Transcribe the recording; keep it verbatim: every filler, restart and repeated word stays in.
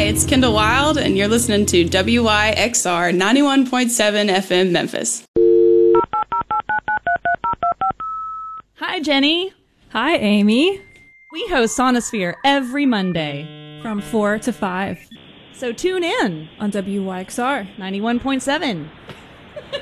it's Kendall Wild, and you're listening to W Y X R ninety-one point seven F M Memphis. Hi, Jenny. Hi, Amy. We host Sonosphere every Monday from four to five. So tune in on W Y X R ninety-one point seven.